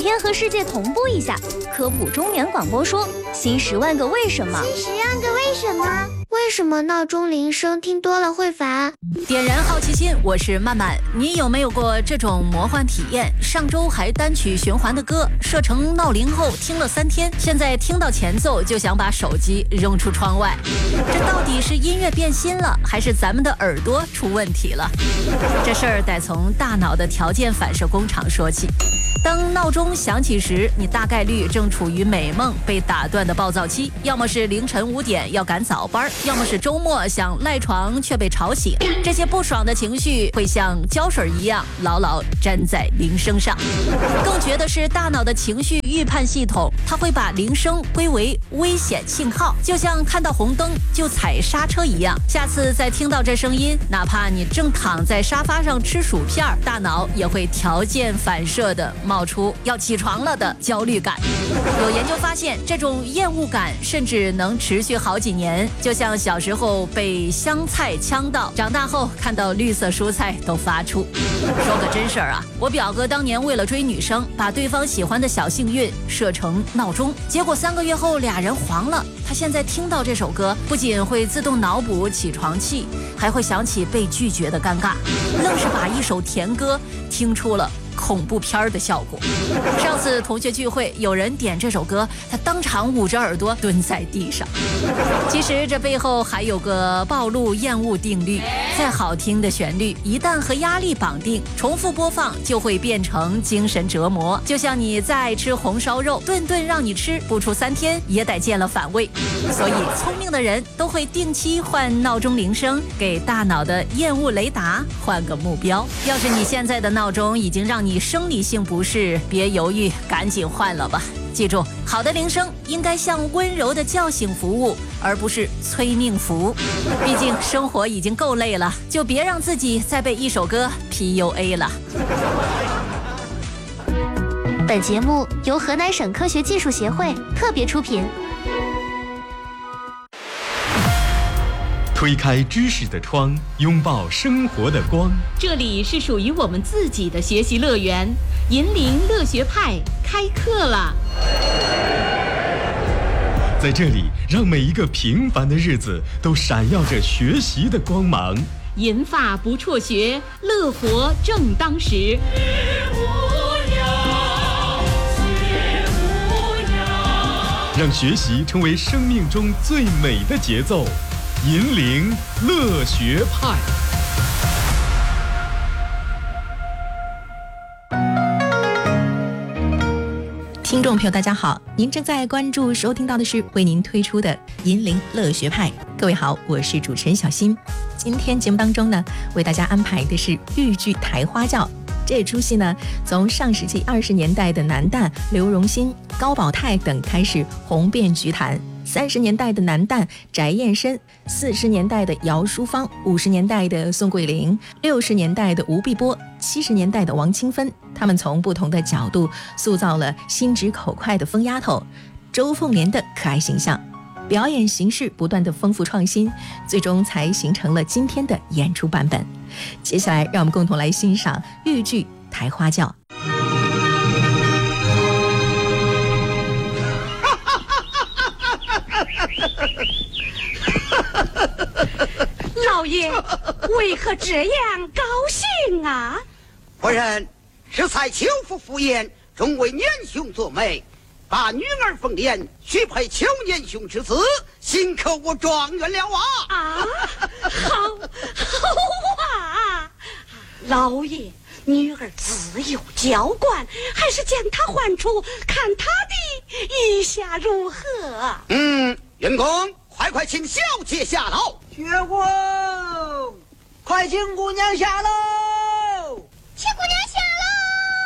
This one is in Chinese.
天和世界同步一下，科普中原广播说新10万个为什么。 新10万个为什么？为什么闹钟铃声听多了会烦？ 点燃好奇心，我是曼曼。你有没有过这种魔幻体验？上周还单曲循环的歌，设成闹铃后听了3天，现在听到前奏就想把手机扔出窗外。这到底是音乐变心了，还是咱们的耳朵出问题了？这事儿得从大脑的条件反射工厂说起。当闹钟响起时，你大概率正处于美梦被打断的暴躁期，要么是凌晨5点要赶早班，要么是周末想赖床却被吵醒。这些不爽的情绪会像胶水一样牢牢粘在铃声上。更绝的是大脑的情绪预判系统，它会把铃声归为危险信号，就像看到红灯就踩刹车一样。下次再听到这声音，哪怕你正躺在沙发上吃薯片，大脑也会条件反射的冒出要起床了的焦虑感。有研究发现，这种厌恶感甚至能持续好几年，就像小时候被香菜呛到，长大后看到绿色蔬菜都发怵。说个真事儿啊，我表哥当年为了追女生，把对方喜欢的小幸运设成闹钟，结果3个月后俩人黄了。他现在听到这首歌，不仅会自动脑补起床气，还会想起被拒绝的尴尬，愣是把一首甜歌听出了恐怖片的效果。上次同学聚会，有人点这首歌，他当场捂着耳朵蹲在地上。其实这背后还有个暴露厌恶定律，再好听的旋律一旦和压力绑定，重复播放就会变成精神折磨。就像你再爱吃红烧肉，顿顿让你吃，不出3天也得见了反胃。所以聪明的人都会定期换闹钟铃声，给大脑的厌恶雷达换个目标。要是你现在的闹钟已经让你生理性不适，别犹豫，赶紧换了吧。记住，好的铃声应该像温柔的叫醒服务，而不是催命符。毕竟生活已经够累了，就别让自己再被一首歌 PUA 了。 本节目由河南省科学技术协会特别出品。 推开知识的窗，拥抱生活的光。 这里是属于我们自己的学习乐园，银铃乐学派开课了。 在这里，让每一个平凡的日子都闪耀着学习的光芒。 银发不辍学，乐活正当时。 让学习成为生命中最美的节奏。银铃乐学派。 听众朋友大家好，您正在关注收听到的是为您推出的银铃乐学派。各位好，我是主持人小新。今天节目当中呢，为大家安排的是豫剧抬花轿。这出戏呢，从上世纪20年代的男旦刘荣新、高宝泰等开始红遍剧坛，30年代的男旦翟燕申，40年代的姚淑芳，50年代的宋桂龄，60年代的吴碧波，70年代的王清芬，他们从不同的角度塑造了心直口快的疯丫头周凤莲的可爱形象。表演形式不断的丰富创新，最终才形成了今天的演出版本。接下来让我们共同来欣赏豫剧抬花轿。 老爷为何这样高兴啊？ 夫人，是才邱府赴宴，众位年兄做媒，把女儿凤莲许配邱年兄之子，新科我状元了啊！ 啊，好啊！老爷，女儿自幼娇惯，还是将她唤出，看她的意下如何？ 员工，快请小姐下楼。 薛公，快请姑娘下楼。 请姑娘